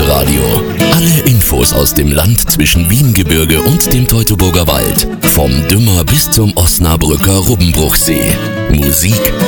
Lokalradio. Alle Infos aus dem Land zwischen Wiehengebirge und dem Teutoburger Wald. Vom Dümmer bis zum Osnabrücker Rubbenbruchsee. Musik,